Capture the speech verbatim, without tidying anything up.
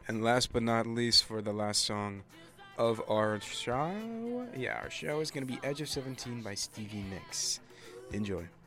And last but not least, for the last song of our show, yeah, our show is going to be Edge of seventeen by Stevie Nicks. Enjoy.